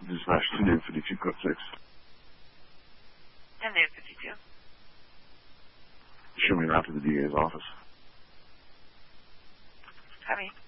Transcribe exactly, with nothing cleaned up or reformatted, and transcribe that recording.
Dispatch to Name fifty-two, code six. And Name fifty-two. Show me around to the D A's office. Copy.